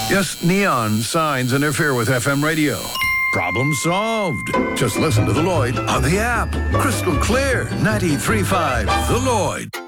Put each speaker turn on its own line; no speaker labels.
Yes, neon signs interfere with FM radio. Problem solved. Just listen to The Lloyd on the app. Crystal clear, 93.5 The Lloyd.